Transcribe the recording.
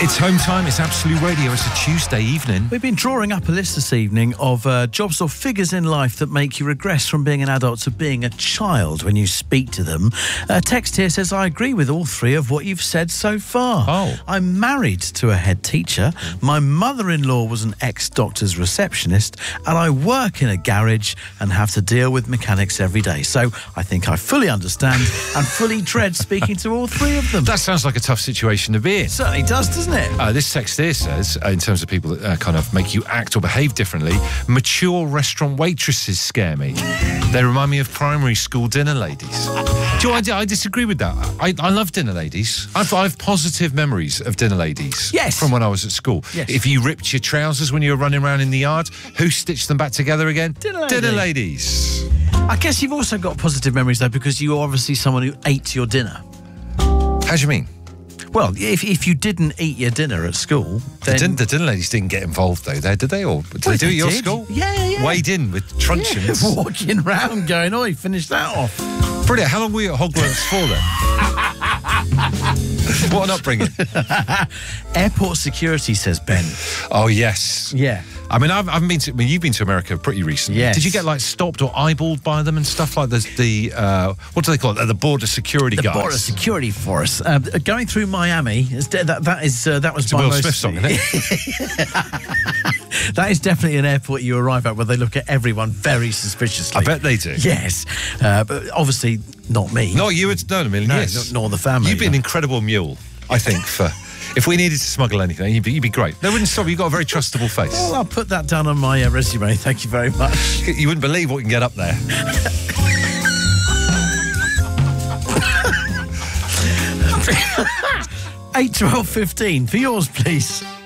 It's home time, it's Absolute Radio, it's a Tuesday evening. We've been drawing up a list this evening of jobs or figures in life that make you regress from being an adult to being a child when you speak to them. Text here says, I agree with all three of what you've said so far. Oh. I'm married to a head teacher. My mother-in-law was an ex-doctor's receptionist, and I work in a garage and have to deal with mechanics every day. So I think I fully understand and fully dread speaking to all three of them. That sounds like a tough situation to be in. It certainly does, doesn't it? This text here says, in terms of people that kind of make you act or behave differently, mature restaurant waitresses scare me. They remind me of primary school dinner ladies. Do you know, I disagree with that. I love dinner ladies. I have positive memories of dinner ladies. Yes. From when I was at school. Yes. If you ripped your trousers when you were running around in the yard, who stitched them back together again? Dinner lady. Dinner ladies. I guess you've also got positive memories, though, because you're obviously someone who ate your dinner. How do you mean? Well, if you didn't eat your dinner at school, then... The dinner ladies didn't get involved, though, did they? Or did they do it at your school? Yeah. Weighed in with truncheons. Yeah, walking round going, oi, finish that off. Brilliant. How long were you at Hogwarts for, then? What an upbringing. Airport security, says Ben. Oh, yes. Yeah. I mean, you've been to America pretty recently. Yes. Did you get, stopped or eyeballed by them and stuff like the what do they call it? The border security guys. The border security force. Going through Miami, that was it's a my Will most... Smith song, isn't it? That is definitely an airport you arrive at where they look at everyone very suspiciously. I bet they do. Yes. But obviously not me. Not you, it's known a million years. Nor the family. You'd be an incredible mule, I think, for... If we needed to smuggle anything, you'd be great. They wouldn't stop you. You've got a very trustable face. Well, I'll put that down on my resume. Thank you very much. You wouldn't believe what you can get up there. 8, 12, 15 for yours, please.